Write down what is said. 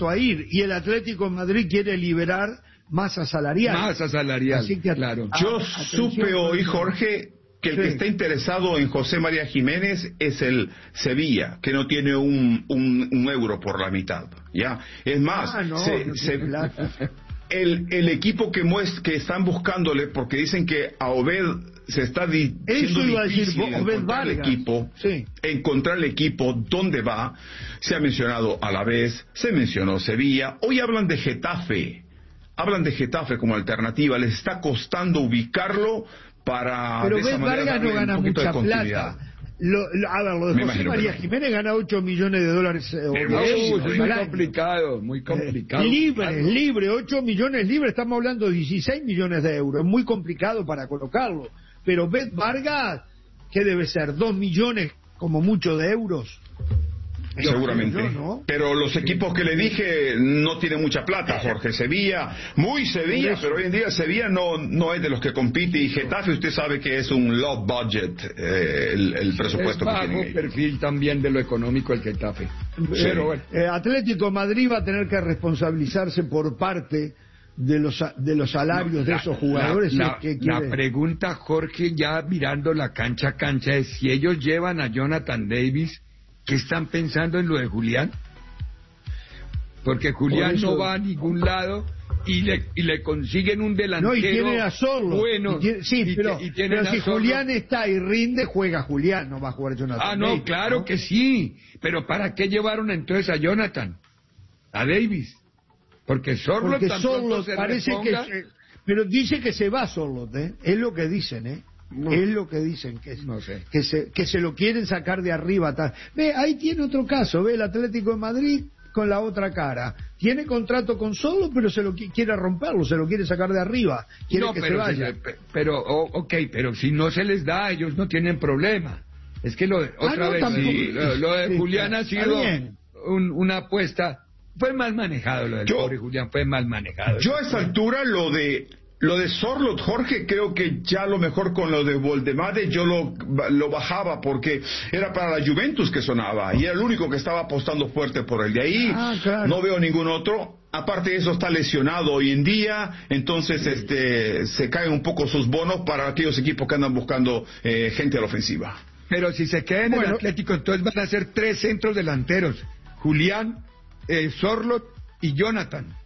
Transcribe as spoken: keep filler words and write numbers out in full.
dispuesto a ir, y el Atlético de Madrid quiere liberar masa salarial. Masa salarial, Así que, claro. A, Yo supe hoy, Jorge, que el sí. que está interesado en José María Jiménez es el Sevilla, que no tiene un, un, un euro por la mitad, ¿ya? Es más, ah, no, se, no se, plata. El, el equipo que muest, que están buscándole, porque dicen que a Obed se está di, Eso iba a decir, Obed encontrar el Vargas. equipo, sí. encontrar el equipo, dónde va. Se ha mencionado Alavés, se mencionó Sevilla, hoy hablan de Getafe, hablan de Getafe como alternativa, les está costando ubicarlo para... Pero Obed Vargas no gana mucha plata. Lo, lo, a ver, lo de José María Jiménez gana ocho millones de dólares. Eh, es muy, muy complicado, muy complicado. Eh, libre, libre, ocho millones libres, estamos hablando de dieciséis millones de euros. Es muy complicado para colocarlo. Pero Bet Vargas, ¿qué debe ser? ¿Dos millones como mucho de euros? Seguramente, yo, ¿no? Pero los equipos que le dije no tienen mucha plata, Jorge. Sevilla, muy Sevilla, pero hoy en día Sevilla no no es de los que compite, y Getafe usted sabe que es un low budget, eh, el, el presupuesto es que tiene. bajo perfil también de lo económico el Getafe. Sí. Pero bueno, eh, Atlético de Madrid va a tener que responsabilizarse por parte de los de los salarios no, de esos jugadores. La, la, que la pregunta, Jorge, ya mirando la cancha a cancha, es si ellos llevan a Jonathan Davis, ¿qué están pensando en lo de Julián? Porque Julián eso... no va a ningún lado y le y le consiguen un delantero. No, y tiene a Sorlo. Bueno, y tiene, sí, y pero, y pero si Sorlo. Julián está y rinde, juega Julián, no va a jugar Jonathan. Ah, no, Davis, claro ¿no? que sí. Pero ¿para qué llevaron entonces a Jonathan? A Davis. Porque Sorlo Porque tan Sorlo se parece reponga... que se, pero dice que se va Sorlo, ¿eh? Es lo que dicen, ¿eh? No. Es lo que dicen, que, no sé. que, se, que se lo quieren sacar de arriba. Ve, ahí tiene otro caso, ve el Atlético de Madrid con la otra cara. Tiene contrato con Solo, pero se lo quiere romperlo, se lo quiere sacar de arriba. Quiere no, que pero se vaya. Se, pero, oh, ok, pero si no se les da, ellos no tienen problema. Es que lo de, ah, otra no, vez, sí, lo, lo de sí, Julián ha sido un, una apuesta. Fue mal manejado lo del yo, pobre Julián, fue mal manejado. Yo a esa altura lo de lo de Sorlot, Jorge, creo que ya lo mejor con lo de Voldemade yo lo, lo bajaba, porque era para la Juventus que sonaba y era el único que estaba apostando fuerte por él. De ahí ah, claro. no veo ningún otro. Aparte de eso, está lesionado hoy en día, entonces este se caen un poco sus bonos para aquellos equipos que andan buscando eh, gente a la ofensiva. Pero si se queda en bueno, el Atlético, entonces van a ser tres centros delanteros: Julián, eh, Sorlot y Jonathan.